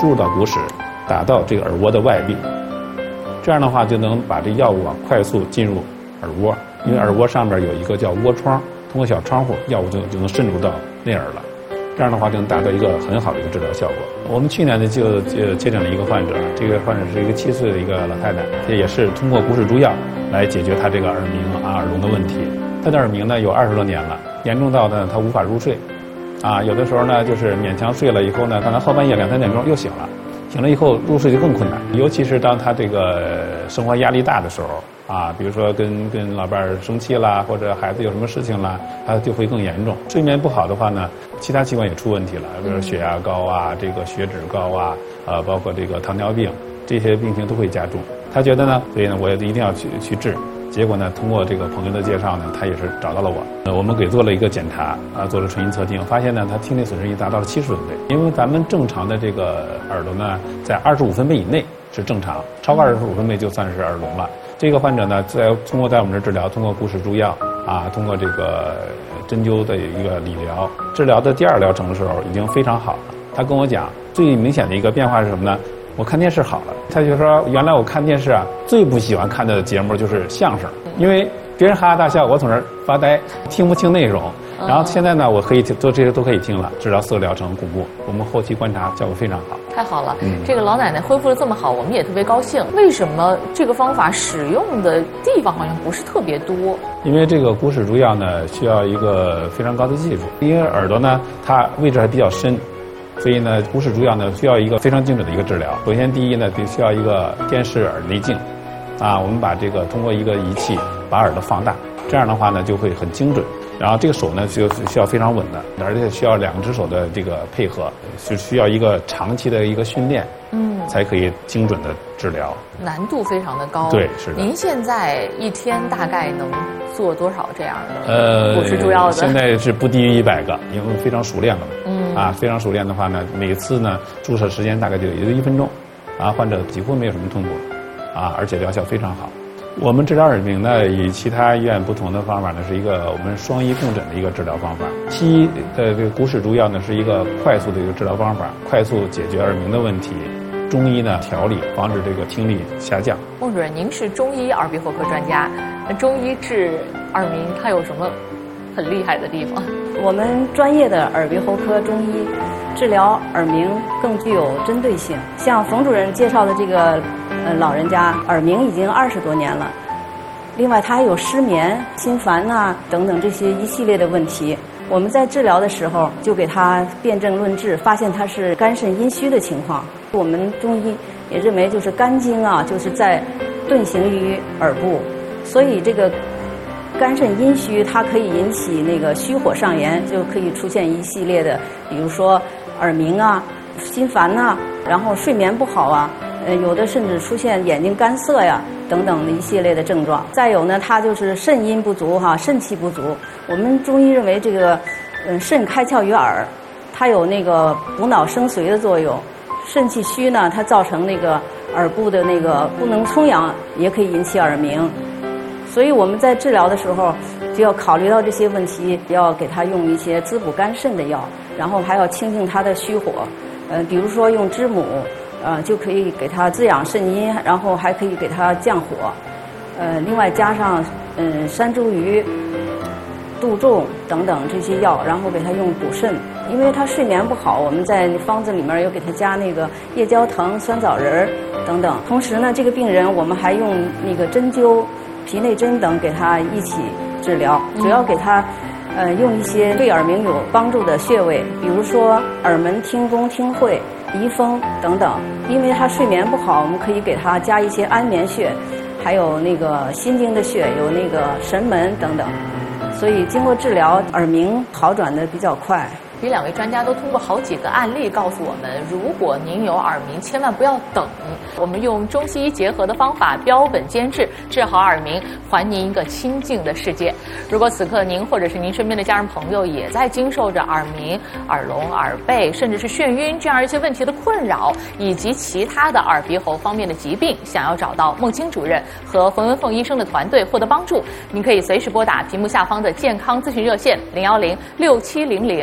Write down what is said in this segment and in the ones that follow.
注入到骨室，打到这个耳蜗的外壁。这样的话就能把这药物快速进入耳蜗，因为耳蜗上面有一个叫蜗窗，通过小窗户，药物就能渗入到内耳了。这样的话就能达到一个很好的一个治疗效果。我们去年呢就接诊了一个患者，这个患者是一个7岁的一个老太太，这也是通过骨室注药来解决她这个耳鸣耳聋的问题。她的耳鸣呢有20多年了，严重到呢她无法入睡，有的时候呢就是勉强睡了以后呢，可能后半夜2、3点钟又醒了。醒了以后入睡就更困难，尤其是当他这个生活压力大的时候比如说跟老伴儿生气啦，或者孩子有什么事情啦，他就会更严重。睡眠不好的话呢，其他器官也出问题了，比如说血压高这个血脂高包括这个糖尿病，这些病情都会加重。他觉得呢，所以呢，我也一定要去治。结果呢，通过这个朋友的介绍呢，他也是找到了我。我们给做了一个检查做了纯音测定，发现呢，他听力损失已达到了70分贝。因为咱们正常的这个耳朵呢，在25分贝以内是正常，超过25分贝就算是耳聋了。这个患者呢，通过在我们这儿治疗，通过骨室注药通过这个针灸的一个理疗，治疗的第2疗程的时候已经非常好了。他跟我讲，最明显的一个变化是什么呢？我看电视好了，他就说原来我看电视最不喜欢看的节目就是相声，因为别人哈哈大笑，我从那儿发呆，听不清内容。然后现在呢，我可以做这些都可以听了，治疗4个疗程巩固，我们后期观察效果非常好。 太好了，这个老奶奶恢复得这么好，我们也特别高兴。为什么这个方法使用的地方好像不是特别多？ 因为这个骨室注药呢，需要一个非常高的技术，因为耳朵呢，它位置还比较深。所以呢，骨室注药呢需要一个非常精准的一个治疗。首先，第一呢，需要一个电视耳内镜，我们把这个通过一个仪器把耳朵放大，这样的话呢就会很精准。然后这个手呢需要非常稳的，而且需要2只手的这个配合，是需要一个长期的一个训练，才可以精准的治疗。 难度非常的高。 对，是的。 您现在一天大概能做多少这样的骨室注药的？ 现在是不低于100个，因为非常熟练了嘛。非常熟练的话呢，每次呢注射时间大概也就1分钟，患者几乎没有什么痛苦，而且疗效非常好。我们治疗耳鸣呢，与其他医院不同的方法呢，是一个我们双医共诊的一个治疗方法。西医的这个骨室注药呢，是一个快速的一个治疗方法，快速解决耳鸣的问题。中医呢，调理，防止这个听力下降。孟主任， 您是中医耳鼻喉科专家，中医治耳鸣它有什么很厉害的地方？ 我们专业的耳鼻喉科中医治疗耳鸣更具有针对性。像冯主任介绍的这个老人家，耳鸣已经20多年了，另外他还有失眠、心烦等等这些一系列的问题。我们在治疗的时候就给他辨证论治，发现他是肝肾阴虚的情况。我们中医也认为，就是肝经就是在遁形于耳部，所以这个肝肾阴虚它可以引起那个虚火上炎，就可以出现一系列的，比如说耳鸣心烦然后睡眠不好有的甚至出现眼睛干涩等等的一系列的症状。再有呢，它就是肾阴不足肾气不足。我们中医认为这个肾开窍于耳，它有那个补脑生髓的作用。肾气虚呢，它造成那个耳部的那个不能充氧，也可以引起耳鸣。所以我们在治疗的时候就要考虑到这些问题，要给他用一些滋补肝肾的药，然后还要清净他的虚火。比如说用知母，就可以给他滋养肾阴，然后还可以给他降火。另外加上山茱萸、杜仲等等这些药，然后给他用补肾。因为他睡眠不好，我们在方子里面有给他加那个夜交藤、酸枣仁等等。同时呢，这个病人我们还用那个针灸、皮内针等给他一起治疗，主要给他用一些对耳鸣有帮助的穴位，比如说耳门、听宫、听会、仪风等等。因为他睡眠不好，我们可以给他加一些安眠穴，还有那个心经的穴，有那个神门等等。所以经过治疗，耳鸣好转的比较快。 这2位专家都通过好几个案例告诉我们，如果您有耳鸣，千万不要等。我们用中西医结合的方法，标本兼治，治好耳鸣，还您一个清静的世界。如果此刻您或者是您身边的家人朋友也在经受着耳鸣、耳聋、耳背，甚至是眩晕这样一些问题的困扰，以及其他的耳鼻喉方面的疾病，想要找到孟青主任和冯文凤医生的团队获得帮助，您可以随时拨打屏幕下方的健康咨询热线010-6700-288。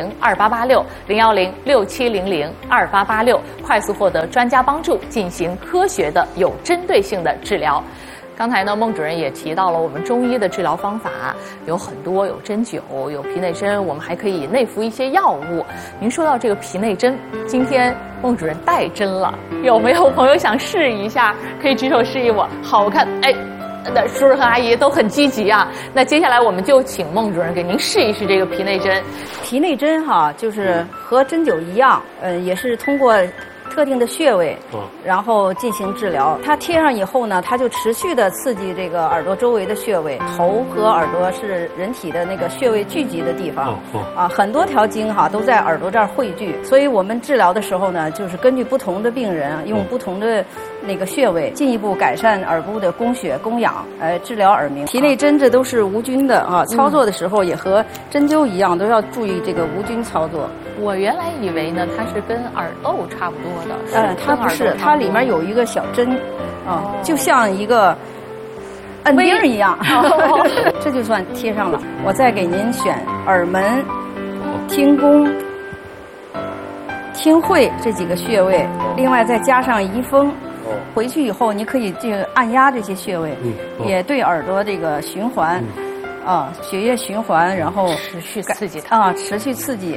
2886，01067002886，快速获得专家帮助，进行科学的、有针对性的治疗。刚才呢，孟主任也提到了我们中医的治疗方法有很多，有针灸，有皮内针，我们还可以内服一些药物。您说到这个皮内针，今天孟主任带针了，有没有朋友想试一下？可以举手示意我。好，我看，哎，那叔叔和阿姨都很积极啊。那接下来我们就请孟主任给您试一试这个皮内针。 皮内针哈，就是和针灸一样，也是通过特定的穴位，然后进行治疗。它贴上以后呢，它就持续的刺激这个耳朵周围的穴位。头和耳朵是人体的那个穴位聚集的地方，很多条经哈都在耳朵这儿汇聚。所以我们治疗的时候呢，就是根据不同的病人，用不同的那个穴位，进一步改善耳部的供血供氧，治疗耳鸣。皮内针这都是无菌的啊，操作的时候也和针灸一样，都要注意这个无菌操作。 我原来以为呢，它是跟耳豆差不多的。 它不是，它里面有一个小针，就像一个摁钉一样，这就算贴上了。我再给您选耳门、听宫、听会这几个穴位，另外再加上仪风。回去以后，你可以去按压这些穴位，也对耳朵这个循环，血液循环，然后持续刺激它， 持续刺激，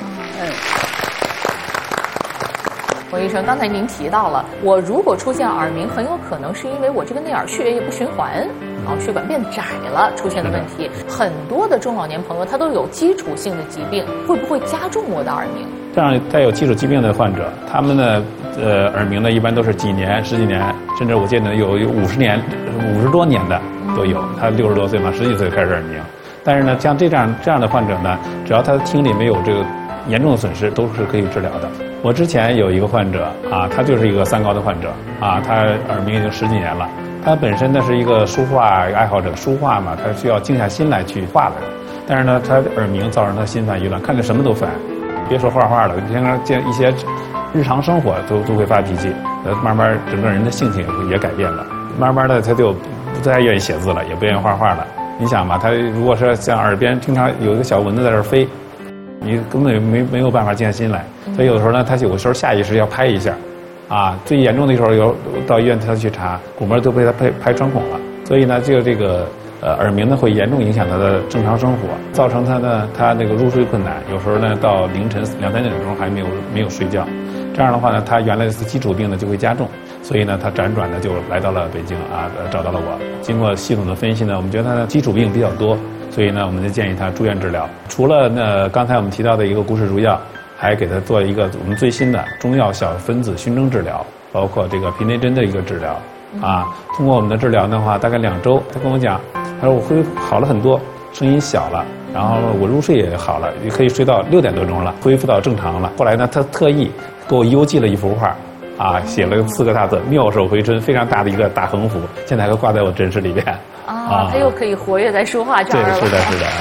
冯医生，刚才您提到了，我如果出现耳鸣，很有可能是因为我这个内耳血液不循环，血管变窄了出现的问题。很多的中老年朋友他都有基础性的疾病，会不会加重我的耳鸣？ 这样带有基础疾病的患者，他们呢，耳鸣呢一般都是几年、十几年，甚至我见得有50年、50多年的都有。他60多岁嘛，10几岁开始耳鸣。但是呢，像这样的患者呢，只要他的听力没有这个严重的损失，都是可以治疗的。我之前有一个患者他就是一个3高的患者他耳鸣已经10几年了。他本身呢是一个书画爱好者，书画嘛，他需要静下心来去画的。但是呢，他耳鸣造成他心烦意乱，看着什么都烦。别说画画了，平常见一些日常生活都会发脾气，慢慢整个人的性情也改变了。慢慢的他就不太愿意写字了，也不愿意画画了。你想吧，他如果说像耳边经常有一个小蚊子在这儿飞，你根本没有办法静下心来。所以有的时候呢，他有的时候下意识要拍一下，最严重的时候有到医院他去查，鼓膜都被他拍穿孔了。所以呢，这个耳鸣呢会严重影响他的正常生活，造成他那个入睡困难，有时候呢到凌晨2、3点钟还没有睡觉。这样的话呢，他原来的基础病呢就会加重。所以呢，他辗转的就来到了北京找到了我。经过系统的分析呢，我们觉得他的基础病比较多，所以呢，我们就建议他住院治疗。除了刚才我们提到的一个古史如药，还给他做一个我们最新的中药小分子熏蒸治疗，包括这个皮内针的一个治疗。通过我们的治疗的话，大概2周，他跟我讲，他说我会好了很多，声音小了，然后我入睡也好了，也可以睡到6点多钟了，恢复到正常了。后来呢，他特意给我邮寄了一幅画。写了4个大字“妙手回春”，非常大的一个大横幅，现在还挂在我诊室里边。 他又可以活跃在书画这儿了。 对，是的。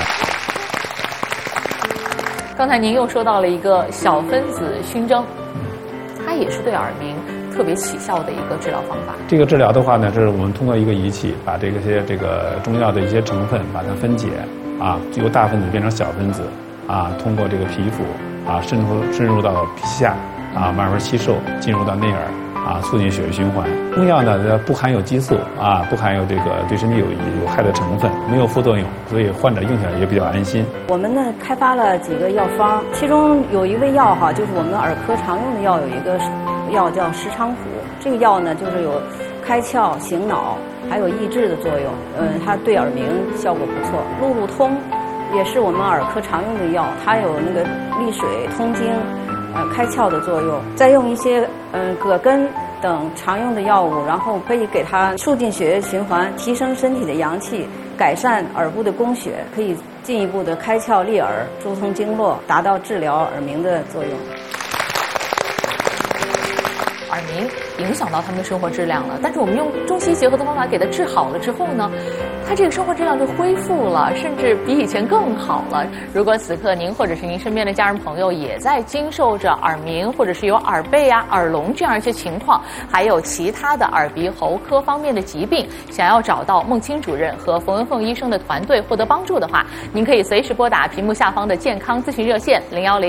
刚才您又说到了一个小分子熏蒸，它也是对耳鸣特别起效的一个治疗方法。 这个治疗的话呢，是我们通过一个仪器，把这个中药的一些成分把它分解，由大分子变成小分子，通过这个皮肤渗入到皮下。慢慢吸收，进入到内耳，促进血液循环。中药呢，不含有激素，不含有这个对身体有害的成分，没有副作用，所以患者用起来也比较安心。 我们呢开发了几个药方，其中有一味药就是我们耳科常用的药，有一个药叫石菖蒲。这个药呢，就是有开窍醒脑，还有益智的作用。它对耳鸣效果不错。路路通也是我们耳科常用的药，它有那个利水通经。开窍的作用，再用一些葛根等常用的药物，然后可以给它促进血液循环，提升身体的阳气，改善耳部的供血，可以进一步的开窍利耳，疏通经络，达到治疗耳鸣的作用。 耳鸣影响到他们的生活质量了。但是我们用中西医结合的方法给他治好了之后呢，他这个生活质量就恢复了，甚至比以前更好了。如果此刻您或者是您身边的家人朋友也在经受着耳鸣，或者是有耳背啊、耳聋这样一些情况，还有其他的耳鼻喉科方面的疾病，想要找到孟青主任和冯文凤医生的团队获得帮助的话，您可以随时拨打屏幕下方的健康咨询热线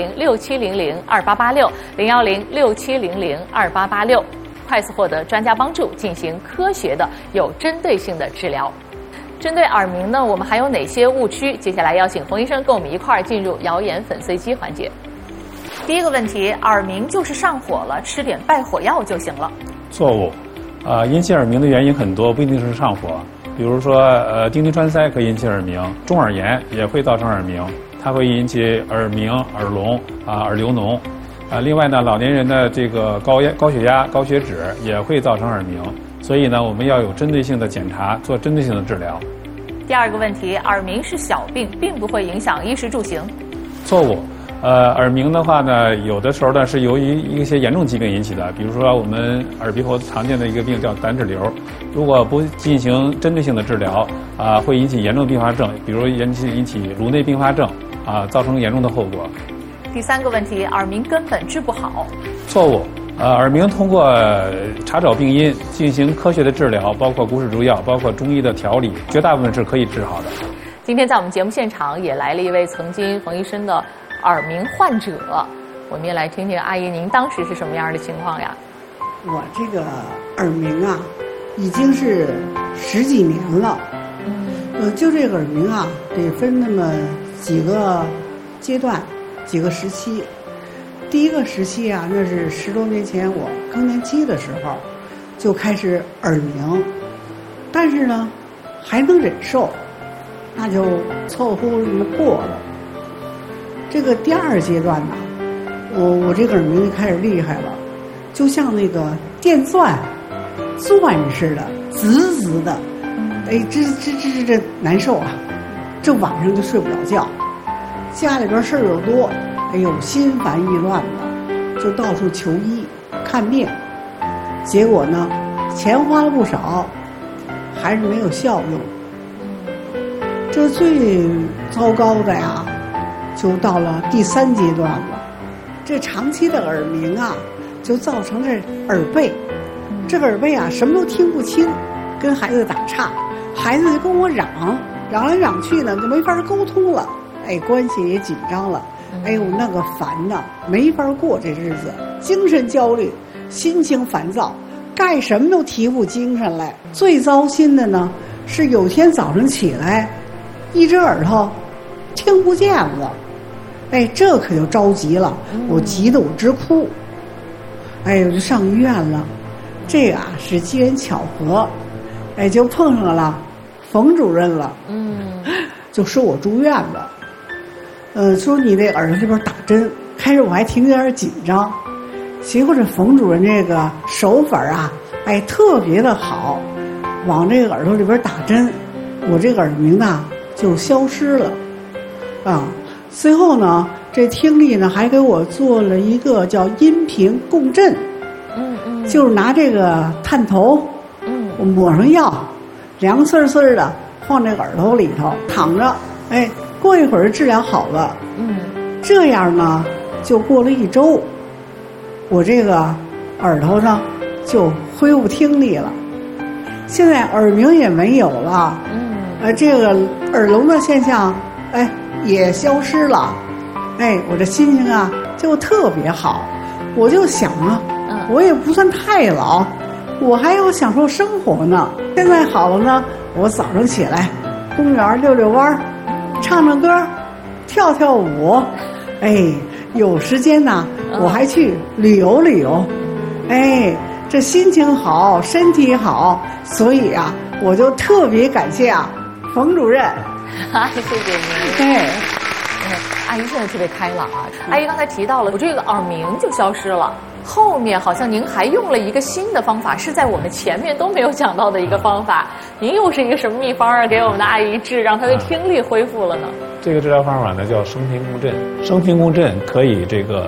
010-6700-2886，010-6700-2886，快速获得专家帮助，进行科学的、有针对性的治疗。针对耳鸣呢，我们还有哪些误区？接下来邀请冯医生跟我们一块儿进入谣言粉碎机环节。第一个问题，耳鸣就是上火了，吃点败火药就行了。 错误，引起耳鸣的原因很多，不一定是上火。比如说，丁滴栓塞可以引起耳鸣，中耳炎也会造成耳鸣，它会引起耳鸣、耳聋耳流脓。另外呢，老年人的这个高血压、高血脂也会造成耳鸣，所以呢，我们要有针对性的检查，做针对性的治疗。 第二个问题，耳鸣是小病，并不会影响衣食住行。 错误。耳鸣的话呢，有的时候呢是由于一些严重疾病引起的，比如说我们耳鼻喉常见的一个病叫胆脂瘤，如果不进行针对性的治疗，会引起严重并发症，比如引起颅内并发症，造成严重的后果。 第三个问题，耳鸣根本治不好。 错误。耳鸣通过查找病因，进行科学的治疗，包括古史诸药，包括中医的调理，绝大部分是可以治好的。 今天在我们节目现场也来了一位曾经冯医生的耳鸣患者，我们也来听听阿姨您当时是什么样的情况呀？ 我这个耳鸣啊，已经是10几年了。就这个耳鸣啊，得分那么几个阶段、几个时期。第一个时期啊，那是10多年前我更年期的时候，就开始耳鸣，但是呢，还能忍受，那就凑合这么过了。这个第二阶段呢，我这个耳鸣就开始厉害了，就像那个电钻似的，滋滋的，这难受啊！这晚上就睡不着觉，家里边事儿又多，哎呦，心烦意乱的，就到处求医看病，结果呢，钱花了不少，还是没有效用。这最糟糕的呀，就到了第3阶段了。这长期的耳鸣啊，就造成这耳背。这个耳背啊，什么都听不清，跟孩子打岔，孩子就跟我嚷来嚷去呢，就没法沟通了。哎，关系也紧张了。哎呦，那个烦呐，没法过这日子，精神焦虑，心情烦躁，干什么都提不精神来。最糟心的呢，是有天早上起来，一只耳朵听不见了。哎，这可就着急了，我急得我直哭。哎，我就上医院了。这个啊是机缘巧合，哎，就碰上了冯主任了。就说我住院了。说你那耳朵这边打针，开始我还挺有点紧张，结果这冯主任这个手法啊，哎，特别的好，往这个耳朵里边打针，我这个耳鸣呢就消失了，随后呢，这听力呢还给我做了一个叫音频共振，就是拿这个探头，我抹上药，凉丝丝的放这个耳朵里头躺着，哎。过一会儿治疗好了，这样呢，就过了1周，我这个耳朵呢就恢复听力了，现在耳鸣也没有了，这个耳聋的现象，哎，也消失了，哎，我这心情啊就特别好，我就想啊，我也不算太老，我还要享受生活呢。现在好了呢，我早上起来，公园溜溜弯儿。唱唱歌，跳跳舞，哎，有时间呢，我还去旅游，哎，这心情好，身体好，所以啊，我就特别感谢冯主任， 谢谢您。 哎， 阿姨现在特别开朗啊。阿姨刚才提到了，我这个耳鸣就消失了。后面好像您还用了一个新的方法，是在我们前面都没有讲到的一个方法。您又是一个什么秘方啊？给我们的阿姨治，让她的听力恢复了呢？ 这个治疗方法呢叫声频共振。声频共振可以这个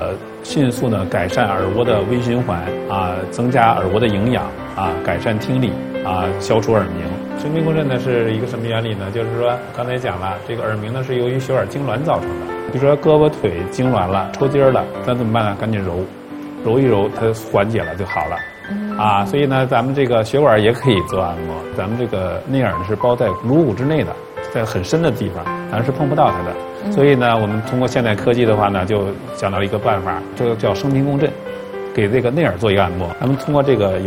迅速呢改善耳蜗的微循环啊，增加耳蜗的营养啊，改善听力啊，消除耳鸣。声频共振呢是一个什么原理呢？就是说刚才讲了，这个耳鸣呢是由于血管痉挛造成的。比如说胳膊腿痉挛了、抽筋了，咱怎么办呢？赶紧揉一揉，它缓解了就好了。啊，所以呢，咱们这个血管也可以做按摩。咱们这个内耳呢是包在颅骨之内的，在很深的地方，咱是碰不到它的。所以呢，我们通过现代科技的话呢，就想到了一个办法，这个叫声频共振，给这个内耳做一个按摩。咱们通过这个